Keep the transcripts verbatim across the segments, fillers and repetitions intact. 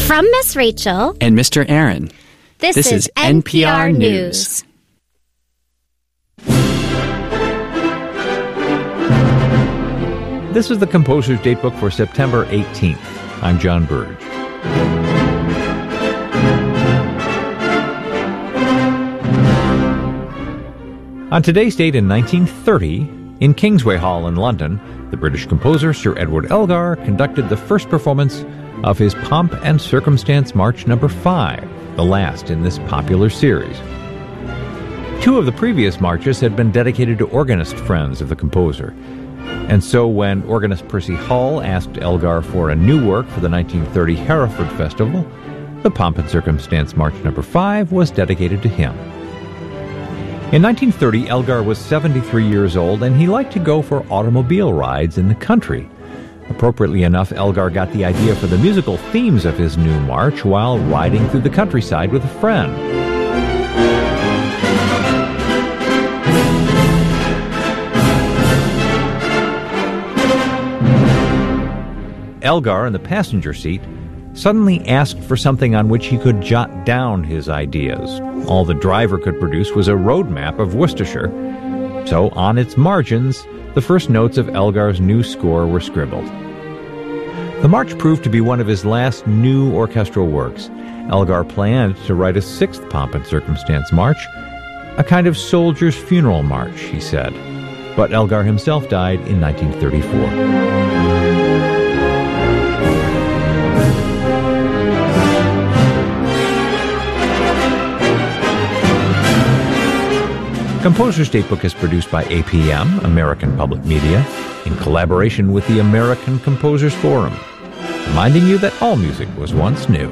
From Miss Rachel and Mister Aaron, this, this is, is N P R News. This is the Composer's Datebook for September eighteenth. I'm John Burge. On today's date in nineteen thirty, in Kingsway Hall in London, the British composer Sir Edward Elgar conducted the first performance of his Pomp and Circumstance March Number five, the last in this popular series. Two of the previous marches had been dedicated to organist friends of the composer, and so when organist Percy Hull asked Elgar for a new work for the nineteen thirty Hereford Festival, the Pomp and Circumstance March Number five was dedicated to him. In nineteen thirty, Elgar was seventy-three years old, and he liked to go for automobile rides in the country. Appropriately enough, Elgar got the idea for the musical themes of his new march while riding through the countryside with a friend. Elgar, in the passenger seat, suddenly asked for something on which he could jot down his ideas. All the driver could produce was a road map of Worcestershire. So, on its margins, the first notes of Elgar's new score were scribbled. The march proved to be one of his last new orchestral works. Elgar planned to write a sixth Pomp and Circumstance March, a kind of soldier's funeral march, he said. But Elgar himself died in nineteen thirty-four. Composer's Datebook is produced by A P M, American Public Media, in collaboration with the American Composers Forum, reminding you that all music was once new.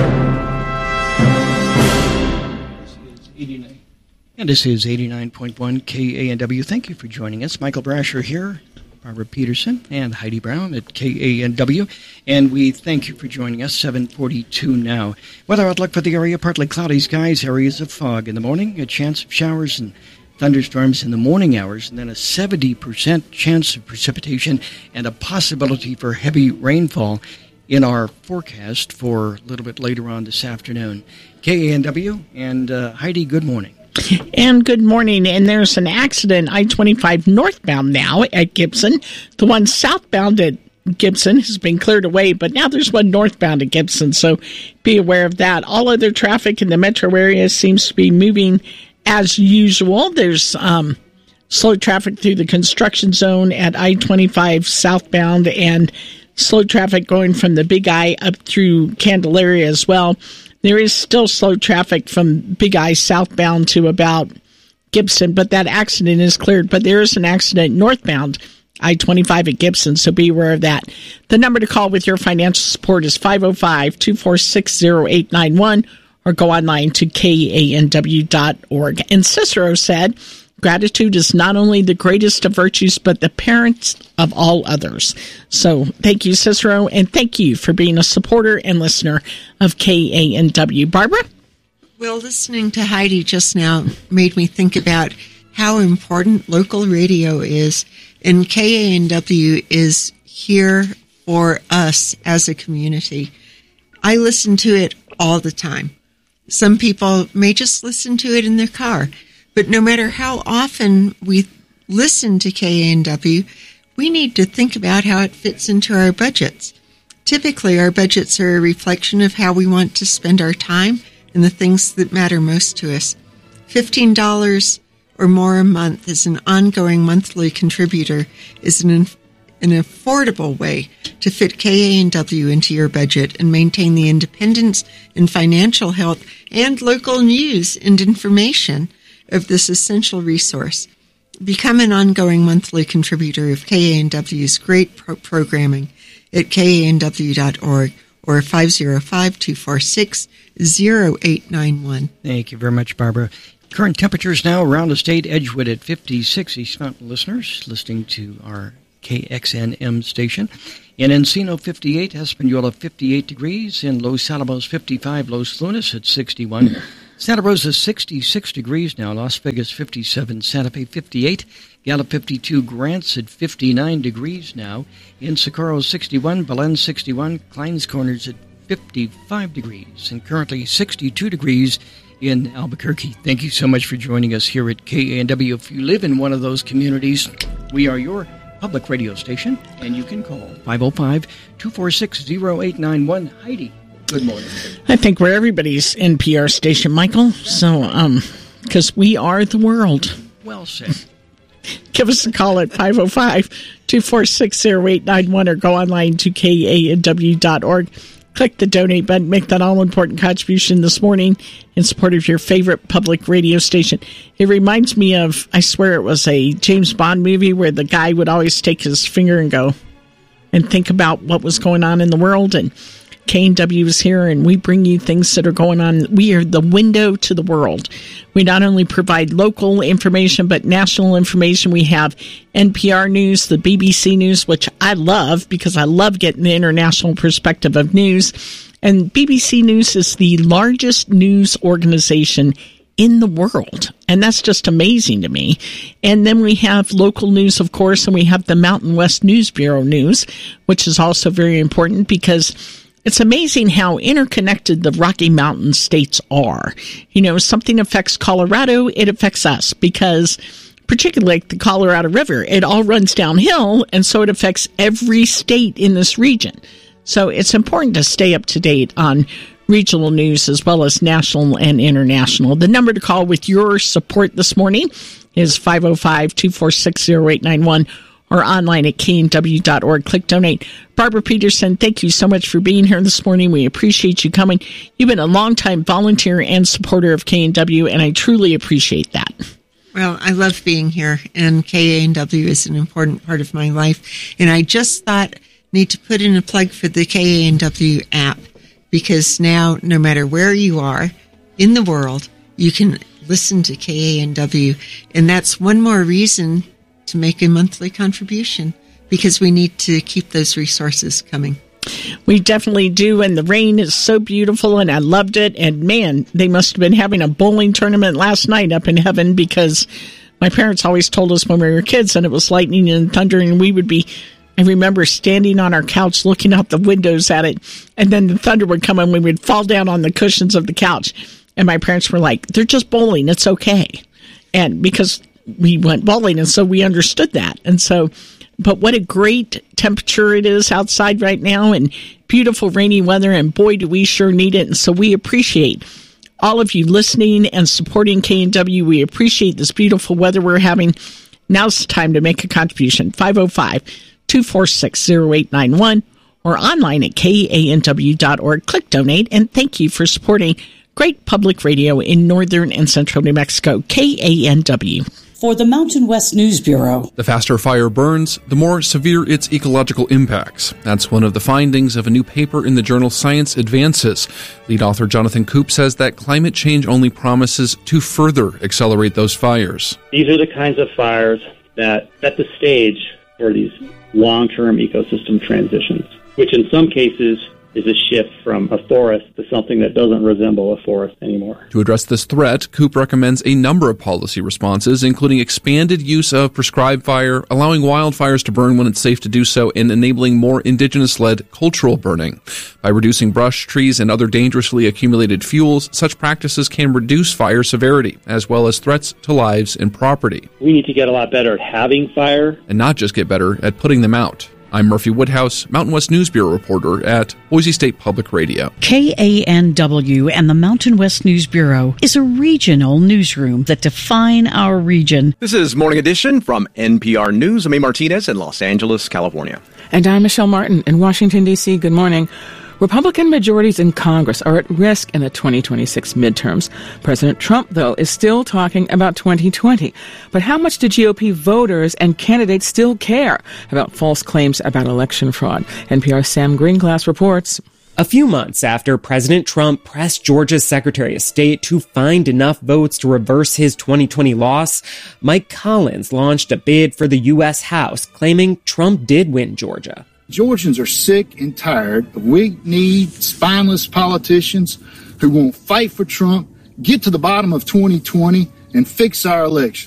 And this is eighty-nine point one K A N W. Thank you for joining us. Michael Brasher here, Barbara Peterson, and Heidi Brown at K A N W. And we thank you for joining us, seven forty-two now. Weather outlook for the area, partly cloudy skies, areas of fog in the morning, a chance of showers and thunderstorms in the morning hours, and then a seventy percent chance of precipitation and a possibility for heavy rainfall in our forecast for a little bit later on this afternoon. K A N W and uh, Heidi, good morning. And good morning. And there's an accident, I twenty-five northbound now at Gibson. The one southbound at Gibson has been cleared away, but now there's one northbound at Gibson, so be aware of that. All other traffic in the metro area seems to be moving as usual. There's um, slow traffic through the construction zone at I twenty-five southbound and slow traffic going from the Big I up through Candelaria as well. There is still slow traffic from Big I southbound to about Gibson, but that accident is cleared. But there is an accident northbound I twenty-five at Gibson, so be aware of that. The number to call with your financial support is five oh five, two four six, oh eight nine one. Or go online to K A N W dot org. And Cicero said, gratitude is not only the greatest of virtues, but the parent of all others. So thank you, Cicero, and thank you for being a supporter and listener of K A N W. Barbara? Well, listening to Heidi just now made me think about how important local radio is, and K A N W is here for us as a community. I listen to it all the time. Some people may just listen to it in their car, but no matter how often we listen to K A N W, we need to think about how it fits into our budgets. Typically, our budgets are a reflection of how we want to spend our time and the things that matter most to us. fifteen dollars or more a month as an ongoing monthly contributor is an an affordable way to fit K A N W into your budget and maintain the independence and financial health and local news and information of this essential resource. Become an ongoing monthly contributor of K A N W's great pro- programming at K A N W dot org or five oh five, two four six, oh eight nine one. Thank you very much, Barbara. Current temperatures now around the state, Edgewood at fifty-six, East Mountain listeners listening to our K X N M station. In Encino, fifty-eight, Espanola, fifty-eight degrees. In Los Alamos, fifty-five. Los Lunas at sixty-one. Santa Rosa, sixty-six degrees now. Las Vegas, fifty-seven. Santa Fe, fifty-eight. Gallup, fifty-two. Grants at fifty-nine degrees now. In Socorro, sixty-one. Belen, sixty-one. Kleins Corners at fifty-five degrees, and currently sixty-two degrees in Albuquerque. Thank you so much for joining us here at K A N W. If you live in one of those communities, we are your public radio station, and you can call five oh five, two four six, oh eight nine one. Heidi, good morning. I think we're everybody's N P R station, Michael, so, um, because we are the world. Well said. Give us a call at five oh five, two four six, oh eight nine one or go online to K A N W dot org. Click the donate button, make that all-important contribution this morning in support of your favorite public radio station. It reminds me of, I swear it was a James Bond movie where the guy would always take his finger and go and think about what was going on in the world, and K A N W is here, and we bring you things that are going on. We are the window to the world. We not only provide local information, but national information. We have N P R News, the B B C News, which I love because I love getting the international perspective of news. And B B C News is the largest news organization in the world. And that's just amazing to me. And then we have local news, of course, and we have the Mountain West News Bureau News, which is also very important because it's amazing how interconnected the Rocky Mountain states are. You know, something affects Colorado, it affects us because particularly like the Colorado River, it all runs downhill, and so it affects every state in this region. So it's important to stay up to date on regional news as well as national and international. The number to call with your support this morning is five oh five, two four six, oh eight nine one. or online at K A N W dot org. Click donate. Barbara Peterson, thank you so much for being here this morning. We appreciate you coming. You've been a longtime volunteer and supporter of K A N W, and I truly appreciate that. Well, I love being here, and K A N W is an important part of my life. And I just thought I need to put in a plug for the K A N W app, because now, no matter where you are in the world, you can listen to K A N W. And that's one more reason to make a monthly contribution, because we need to keep those resources coming. We definitely do, and the rain is so beautiful, and I loved it. And man, they must have been having a bowling tournament last night up in heaven, because my parents always told us when we were kids and it was lightning and thunder, and we would be, I remember standing on our couch looking out the windows at it, and then the thunder would come and we would fall down on the cushions of the couch. And my parents were like, they're just bowling, it's okay. And because we went bowling, and so we understood that. And so, but what a great temperature it is outside right now, and beautiful rainy weather, and boy, do we sure need it. And so we appreciate all of you listening and supporting K A N W. We appreciate this beautiful weather we're having. Now's the time to make a contribution. five oh five, two four six, oh eight nine one or online at K A N W dot org. Click donate, and thank you for supporting great public radio in northern and central New Mexico. K A N W. For the Mountain West News Bureau. The faster fire burns, the more severe its ecological impacts. That's one of the findings of a new paper in the journal Science Advances. Lead author Jonathan Koop says that climate change only promises to further accelerate those fires. These are the kinds of fires that set the stage for these long-term ecosystem transitions, which in some cases is a shift from a forest to something that doesn't resemble a forest anymore. To address this threat, Koop recommends a number of policy responses, including expanded use of prescribed fire, allowing wildfires to burn when it's safe to do so, and enabling more indigenous-led cultural burning. By reducing brush, trees, and other dangerously accumulated fuels, such practices can reduce fire severity, as well as threats to lives and property. We need to get a lot better at having fire, and not just get better at putting them out. I'm Murphy Woodhouse, Mountain West News Bureau reporter at Boise State Public Radio. K A N W and the Mountain West News Bureau is a regional newsroom that define our region. This is Morning Edition from N P R News. I'm A. Martinez in Los Angeles, California. And I'm Michelle Martin in Washington, D C Good morning. Republican majorities in Congress are at risk in the twenty twenty-six midterms. President Trump, though, is still talking about twenty twenty. But how much do G O P voters and candidates still care about false claims about election fraud? N P R's Sam Greenglass reports. A few months after President Trump pressed Georgia's Secretary of State to find enough votes to reverse his twenty twenty loss, Mike Collins launched a bid for the U S House, claiming Trump did win Georgia. Georgians are sick and tired of weak-kneed, spineless politicians who won't fight for Trump, get to the bottom of twenty twenty, and fix our elections.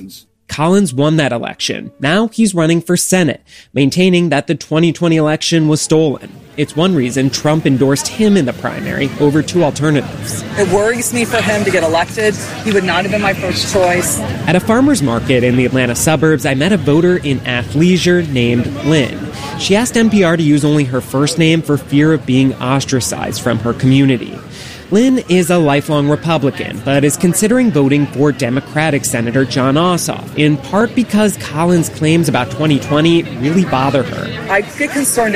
Collins won that election. Now he's running for Senate, maintaining that the twenty twenty election was stolen. It's one reason Trump endorsed him in the primary over two alternatives. It worries me for him to get elected. He would not have been my first choice. At a farmer's market in the Atlanta suburbs, I met a voter in athleisure named Lynn. She asked N P R to use only her first name for fear of being ostracized from her community. Lynn is a lifelong Republican, but is considering voting for Democratic Senator Jon Ossoff, in part because Collins' claims about twenty twenty really bother her. I get concerned